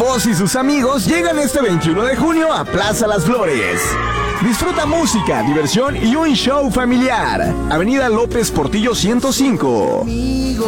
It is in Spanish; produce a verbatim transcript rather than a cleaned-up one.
Voz y sus amigos llegan este veintiuno de junio a Plaza Las Flores. Disfruta música, diversión y un show familiar. Avenida López Portillo ciento cinco.